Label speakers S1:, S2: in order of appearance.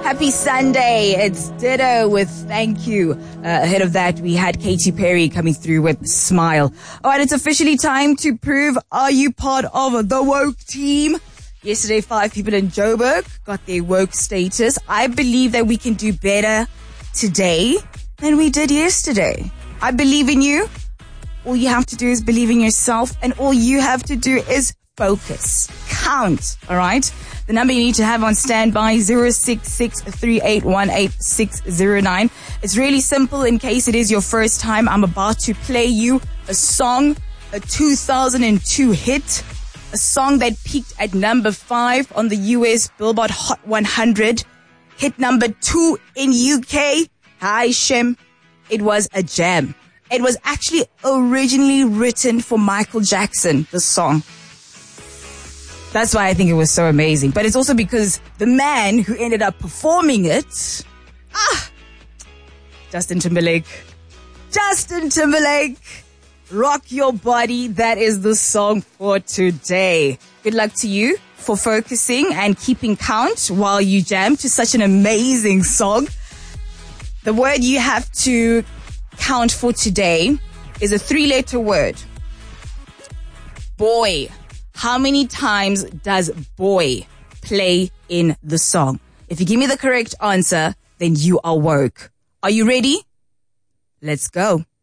S1: Happy Sunday. It's Ditto with Thank You. Ahead of that, we had Katy Perry coming through with Smile. All right, it's officially time to prove, are you part of the woke team? Yesterday, 5 people in Joburg got their woke status. I believe that we can do better today than we did yesterday. I believe in you. All you have to do is believe in yourself, and all you have to do is focus. Count, all right? The number you need to have on standby, 066-3818-609. It's really simple. In case it is your first time, I'm about to play you a song, a 2002 hit, a song that peaked at number 5 on the US Billboard Hot 100, hit number 2 in UK. Hi, Shem. It was a jam. It was actually originally written for Michael Jackson, the song. That's why I think it was so amazing. But it's also because the man who ended up performing it, Justin Timberlake. Justin Timberlake, Rock Your Body. That is the song for today. Good luck to you for focusing and keeping count while you jam to such an amazing song. The word you have to count for today is a 3-letter word. Boy. How many times does boy play in the song? If you give me the correct answer, then you are woke. Are you ready? Let's go.